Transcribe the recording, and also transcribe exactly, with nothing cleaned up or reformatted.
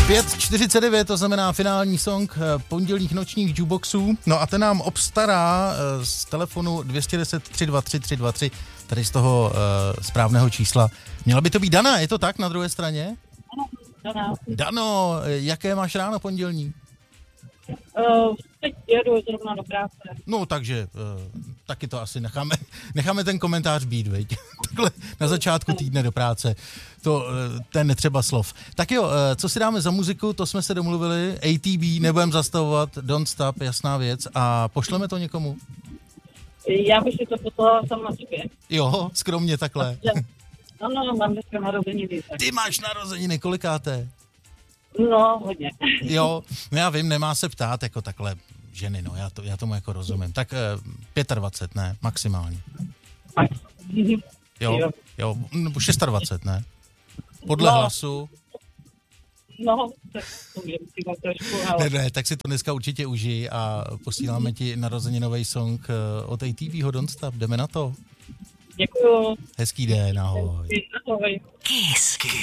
pět čtyřicet devět, to znamená finální song pondělních nočních jukeboxů. No a ten nám obstará z telefonu dvě jedna deset, tři dva tři, tři dva tři, tady z toho uh, správného čísla. Měla by to být Dana, je to tak na druhé straně? Ano, Dana. Dano, jaké máš ráno pondělní? Uh, teď jedu zrovna do práce. No, takže uh, taky to asi necháme, necháme ten komentář být, veď? Takhle na začátku týdne do práce. To, uh, ten netřeba slov. Tak jo, uh, co si dáme za muziku, to jsme se domluvili. A T B, nebudem zastavovat, Don't Stop, jasná věc. A pošleme to někomu? Já bych si to poslala sama sobě. Jo, skromně takhle. Ano, mám dneska narozeniny. Tak. Ty máš narozeniny, kolikáté? No, hodně. Jo, no já vím, nemá se ptát jako takhle ženy, no, já, to, já tomu jako rozumím. Tak eh, dvacet pět, ne, maximálně. Jo, jo, nebo dvacet šest, ne? Podle no, hlasu. No, tak to mě musím trošku, ale... Ne, ne, tak si to dneska určitě užij a posíláme ti narozeninový song od A T V Don't Stop, jdeme na to. Děkuju. Hezký den, ahoj. Ahoj. Kiss.